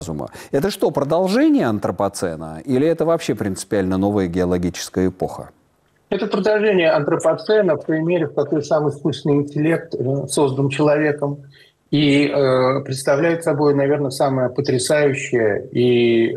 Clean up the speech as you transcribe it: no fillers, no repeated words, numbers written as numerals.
Это что, продолжение антропоцена или это вообще принципиально новая геологическая эпоха? Это продолжение антропоцена в той мере, в какой самый искусственный интеллект создан человеком и представляет собой, наверное, самое потрясающее и